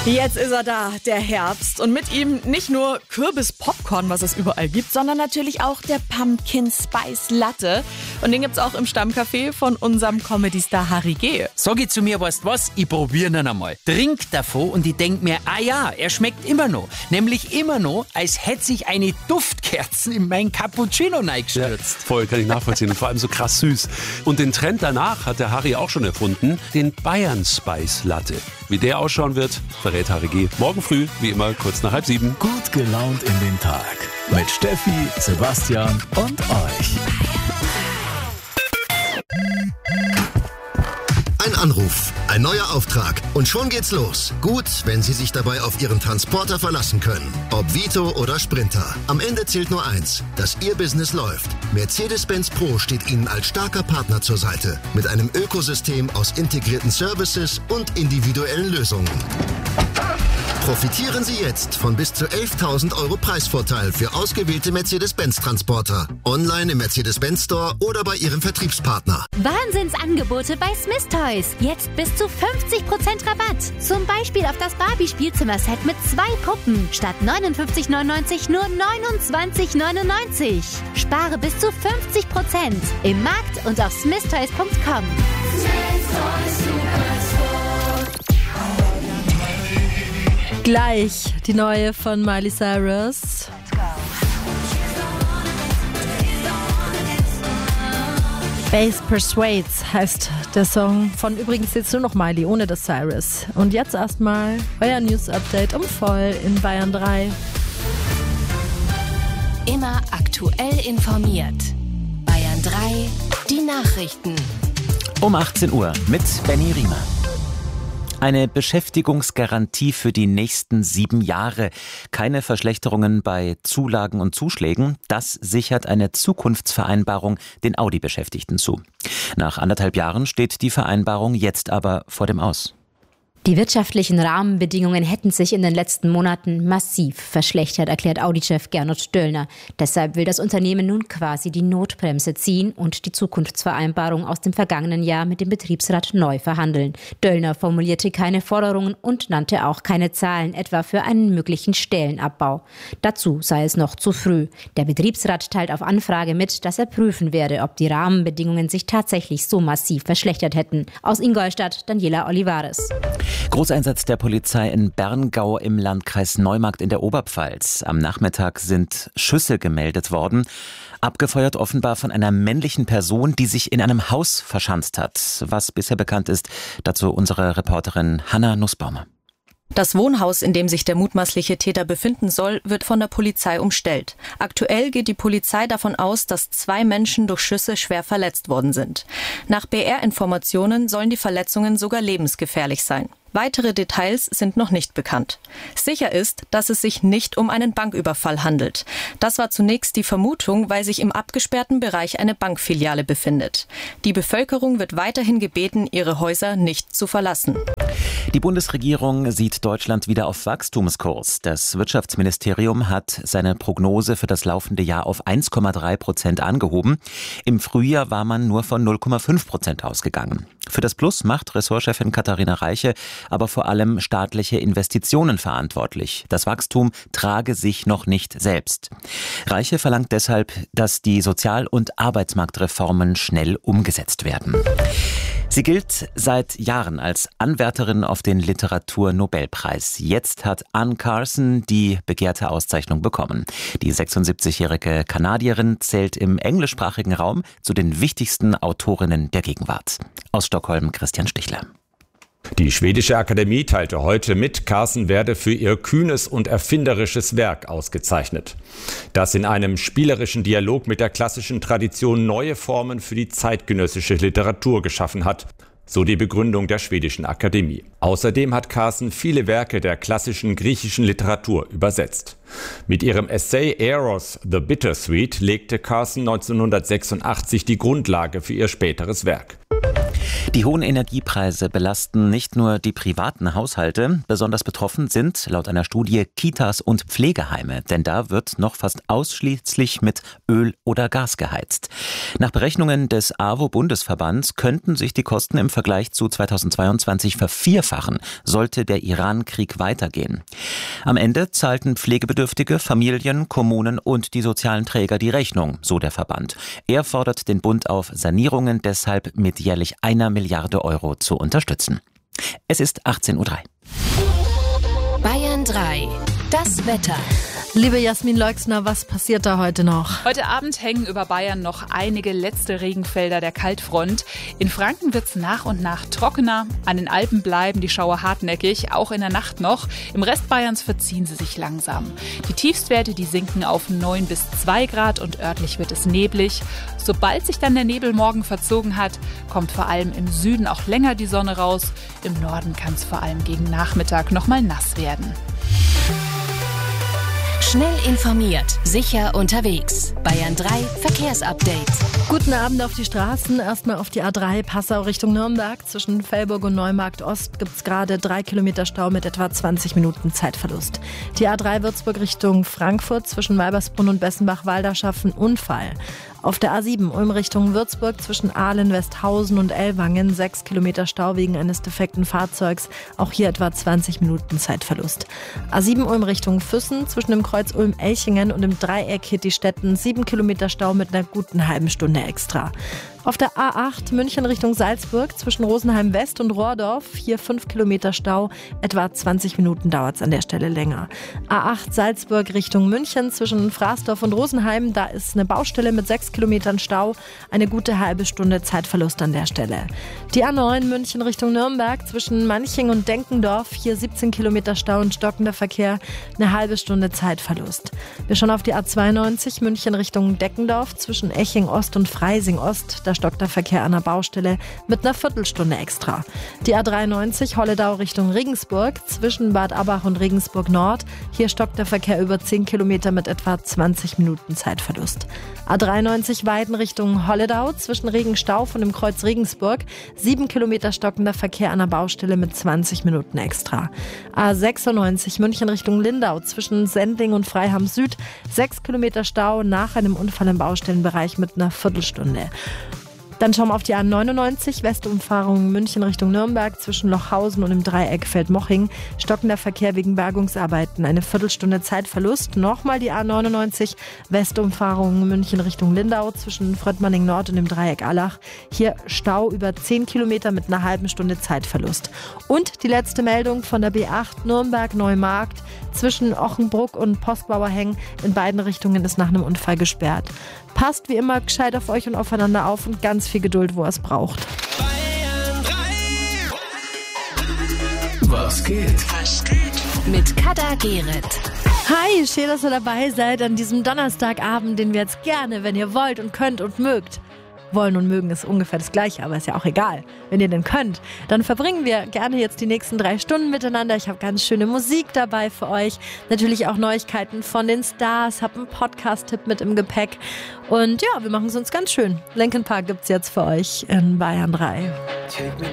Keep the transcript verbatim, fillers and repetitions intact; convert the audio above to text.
Jetzt ist er da, der Herbst. Und mit ihm nicht nur Kürbis-Popcorn, was es überall gibt, sondern natürlich auch der Pumpkin Spice Latte. Und den gibt's auch im Stammcafé von unserem Comedy-Star Harry G. Sag ich zu mir, weißt was, ich probiere ihn einmal. Trink davon und ich denk mir, ah ja, er schmeckt immer noch. Nämlich immer noch, als hätte sich eine Duftkerze in mein Cappuccino reingestürzt. Ja, voll, kann ich nachvollziehen. Und vor allem so krass süß. Und den Trend danach hat der Harry auch schon erfunden, den Bayern Spice Latte. Wie der ausschauen wird, verrät Harry G. Morgen früh, wie immer, kurz nach halb sieben. Gut gelaunt in den Tag. Mit Steffi, Sebastian und euch. Ein Anruf, ein neuer Auftrag und schon geht's los. Gut, wenn Sie sich dabei auf Ihren Transporter verlassen können. Ob Vito oder Sprinter. Am Ende zählt nur eins, dass Ihr Business läuft. Mercedes-Benz Pro steht Ihnen als starker Partner zur Seite. Mit einem Ökosystem aus integrierten Services und individuellen Lösungen. Profitieren Sie jetzt von bis zu elftausend Euro Preisvorteil für ausgewählte Mercedes-Benz-Transporter. Online im Mercedes-Benz Store oder bei Ihrem Vertriebspartner. Wahnsinnsangebote bei Smith Toys. Jetzt bis zu fünfzig Prozent Rabatt. Zum Beispiel auf das Barbie-Spielzimmerset mit zwei Puppen. Statt neunundfünfzig neunundneunzig nur neunundzwanzig neunundneunzig. Spare bis zu fünfzig Prozent. Im Markt und auf smith toys punkt com. Gleich die neue von Miley Cyrus. Bass Persuades heißt der Song von übrigens jetzt nur noch Miley, ohne das Cyrus. Und jetzt erstmal euer News-Update um voll in Bayern drei. Immer aktuell informiert. Bayern drei, die Nachrichten. Um achtzehn Uhr mit Benny Riemer. Eine Beschäftigungsgarantie für die nächsten sieben Jahre. Keine Verschlechterungen bei Zulagen und Zuschlägen. Das sichert eine Zukunftsvereinbarung den Audi-Beschäftigten zu. Nach anderthalb Jahren steht die Vereinbarung jetzt aber vor dem Aus. Die wirtschaftlichen Rahmenbedingungen hätten sich in den letzten Monaten massiv verschlechtert, erklärt Audi-Chef Gernot Döllner. Deshalb will das Unternehmen nun quasi die Notbremse ziehen und die Zukunftsvereinbarung aus dem vergangenen Jahr mit dem Betriebsrat neu verhandeln. Döllner formulierte keine Forderungen und nannte auch keine Zahlen, etwa für einen möglichen Stellenabbau. Dazu sei es noch zu früh. Der Betriebsrat teilt auf Anfrage mit, dass er prüfen werde, ob die Rahmenbedingungen sich tatsächlich so massiv verschlechtert hätten. Aus Ingolstadt, Daniela Olivares. Großeinsatz der Polizei in Berngau im Landkreis Neumarkt in der Oberpfalz. Am Nachmittag sind Schüsse gemeldet worden, abgefeuert offenbar von einer männlichen Person, die sich in einem Haus verschanzt hat. Was bisher bekannt ist, dazu unsere Reporterin Hanna Nussbaumer. Das Wohnhaus, in dem sich der mutmaßliche Täter befinden soll, wird von der Polizei umstellt. Aktuell geht die Polizei davon aus, dass zwei Menschen durch Schüsse schwer verletzt worden sind. Nach B R-Informationen sollen die Verletzungen sogar lebensgefährlich sein. Weitere Details sind noch nicht bekannt. Sicher ist, dass es sich nicht um einen Banküberfall handelt. Das war zunächst die Vermutung, weil sich im abgesperrten Bereich eine Bankfiliale befindet. Die Bevölkerung wird weiterhin gebeten, ihre Häuser nicht zu verlassen. Die Bundesregierung sieht Deutschland wieder auf Wachstumskurs. Das Wirtschaftsministerium hat seine Prognose für das laufende Jahr auf eins Komma drei Prozent angehoben. Im Frühjahr war man nur von null Komma fünf Prozent ausgegangen. Für das Plus macht Ressortchefin Katharina Reiche aber vor allem staatliche Investitionen verantwortlich. Das Wachstum trage sich noch nicht selbst. Reiche verlangt deshalb, dass die Sozial- und Arbeitsmarktreformen schnell umgesetzt werden. Sie gilt seit Jahren als Anwärterin auf den Literaturnobelpreis. Jetzt hat Anne Carson die begehrte Auszeichnung bekommen. Die sechsundsiebzigjährige Kanadierin zählt im englischsprachigen Raum zu den wichtigsten Autorinnen der Gegenwart. Aus Stockholm Christian Stichler. Die schwedische Akademie teilte heute mit, Carson werde für ihr kühnes und erfinderisches Werk ausgezeichnet, das in einem spielerischen Dialog mit der klassischen Tradition neue Formen für die zeitgenössische Literatur geschaffen hat, so die Begründung der schwedischen Akademie. Außerdem hat Carson viele Werke der klassischen griechischen Literatur übersetzt. Mit ihrem Essay Eros the Bittersweet legte Carson neunzehnhundertsechsundachtzig die Grundlage für ihr späteres Werk. Die hohen Energiepreise belasten nicht nur die privaten Haushalte. Besonders betroffen sind laut einer Studie Kitas und Pflegeheime, denn da wird noch fast ausschließlich mit Öl oder Gas geheizt. Nach Berechnungen des A W O-Bundesverbands könnten sich die Kosten im Vergleich zu zweitausendzweiundzwanzig vervierfachen, sollte der Iran-Krieg weitergehen. Am Ende zahlten pflegebedürftige Familien, Kommunen und die sozialen Träger die Rechnung, so der Verband. Er fordert den Bund auf, Sanierungen deshalb mit jährlich einer Milliarde Euro zu unterstützen. Es ist achtzehn Uhr drei. Bayern drei. Das Wetter. Liebe Jasmin Leuxner, was passiert da heute noch? Heute Abend hängen über Bayern noch einige letzte Regenfelder der Kaltfront. In Franken wird es nach und nach trockener. An den Alpen bleiben die Schauer hartnäckig, auch in der Nacht noch. Im Rest Bayerns verziehen sie sich langsam. Die Tiefstwerte, die sinken auf neun bis zwei Grad und örtlich wird es neblig. Sobald sich dann der Nebel morgen verzogen hat, kommt vor allem im Süden auch länger die Sonne raus. Im Norden kann es vor allem gegen Nachmittag noch mal nass werden. Schnell informiert, sicher unterwegs. Bayern drei Verkehrsupdate. Guten Abend auf die Straßen. Erstmal auf die A drei Passau Richtung Nürnberg. Zwischen Fellburg und Neumarkt Ost gibt es gerade drei Kilometer Stau mit etwa zwanzig Minuten Zeitverlust. Die A drei Würzburg Richtung Frankfurt zwischen Weibersbrunn und Bessenbach-Walderschaffen Unfall. Auf der A sieben Ulm Richtung Würzburg zwischen Aalen, Westhausen und Ellwangen sechs Kilometer Stau wegen eines defekten Fahrzeugs. Auch hier etwa zwanzig Minuten Zeitverlust. A sieben Ulm Richtung Füssen zwischen dem Kreuz Ulm-Elchingen und dem Dreieck Hittistetten sieben Kilometer Stau mit einer guten halben Stunde extra. Auf der A acht München Richtung Salzburg zwischen Rosenheim West und Rohrdorf, hier fünf Kilometer Stau, etwa zwanzig Minuten dauert es an der Stelle länger. A acht Salzburg Richtung München zwischen Fraßdorf und Rosenheim, da ist eine Baustelle mit sechs Kilometern Stau, eine gute halbe Stunde Zeitverlust an der Stelle. Die A neun München Richtung Nürnberg zwischen Manching und Denkendorf, hier siebzehn Kilometer Stau und stockender Verkehr, eine halbe Stunde Zeitverlust. Wir schauen auf die A zweiundneunzig München Richtung Deckendorf zwischen Eching Ost und Freising Ost, da stockt der Verkehr an der Baustelle mit einer Viertelstunde extra. Die A dreiundneunzig Holledau Richtung Regensburg zwischen Bad Abbach und Regensburg Nord. Hier stockt der Verkehr über zehn Kilometer mit etwa zwanzig Minuten Zeitverlust. A dreiundneunzig Weiden Richtung Holledau zwischen Regenstauf und dem Kreuz Regensburg. sieben Kilometer stockender Verkehr an der Baustelle mit zwanzig Minuten extra. A sechsundneunzig München Richtung Lindau zwischen Sendling und Freiham Süd. sechs Kilometer Stau nach einem Unfall im Baustellenbereich mit einer Viertelstunde. Dann schauen wir auf die A neunundneunzig, Westumfahrung München Richtung Nürnberg zwischen Lochhausen und dem Dreieck Feldmoching. Stockender Verkehr wegen Bergungsarbeiten, eine Viertelstunde Zeitverlust. Nochmal die A neunundneunzig, Westumfahrung München Richtung Lindau zwischen Fröttmanning Nord und dem Dreieck Allach. Hier Stau über zehn Kilometer mit einer halben Stunde Zeitverlust. Und die letzte Meldung von der B acht Nürnberg-Neumarkt zwischen Ochenbruck und Postbauerheng. In beiden Richtungen ist nach einem Unfall gesperrt. Passt wie immer gescheit auf euch und aufeinander auf und ganz viel Geduld, wo ihr es braucht. Was geht? Was geht? Mit Kada Gerrit. Hi, schön, dass ihr dabei seid an diesem Donnerstagabend, den wir jetzt gerne, wenn ihr wollt und könnt und mögt. Wollen und mögen ist ungefähr das Gleiche, aber ist ja auch egal. Wenn ihr denn könnt, dann verbringen wir gerne jetzt die nächsten drei Stunden miteinander. Ich habe ganz schöne Musik dabei für euch. Natürlich auch Neuigkeiten von den Stars. Habe einen Podcast-Tipp mit im Gepäck. Und ja, wir machen es uns ganz schön. Linkin Park gibt's jetzt für euch in Bayern drei. Take me